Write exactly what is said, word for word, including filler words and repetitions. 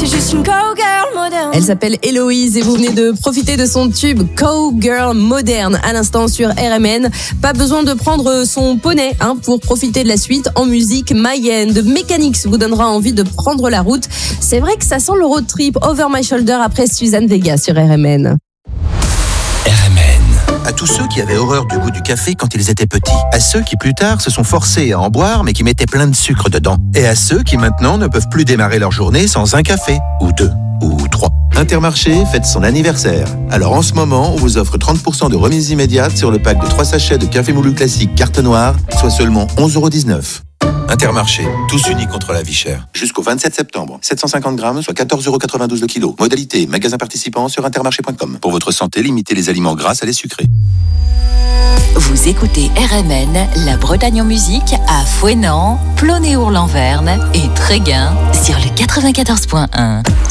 suis juste une cowgirl moderne. Elle s'appelle Héloïse et vous venez de profiter de son tube Cowgirl Moderne à l'instant sur R M N. Pas besoin de prendre son poney hein, pour profiter de la suite en musique. My End Mechanics vous donnera envie de prendre la route. C'est vrai que ça sent le road trip Over My Shoulder après Suzanne Vega sur R M N. R M N. À tous ceux qui avaient horreur du goût du café quand ils étaient petits. À ceux qui plus tard se sont forcés à en boire mais qui mettaient plein de sucre dedans. Et à ceux qui maintenant ne peuvent plus démarrer leur journée sans un café. Ou deux. Ou trois. Intermarché fête son anniversaire. Alors en ce moment, on vous offre trente pour cent de remise immédiate sur le pack de trois sachets de café moulu classique carte noire, soit seulement onze euros dix-neuf. Intermarché, tous unis contre la vie chère. Jusqu'au vingt-sept septembre, sept cent cinquante grammes, soit quatorze euros quatre-vingt-douze le kilo. Modalité, magasin participant sur intermarché point com. Pour votre santé, limitez les aliments gras à les sucrés. Vous écoutez R M N, la Bretagne en musique à Fouesnant, Plonnéour-Lanverne et Tréguin sur le quatre-vingt-quatorze point un.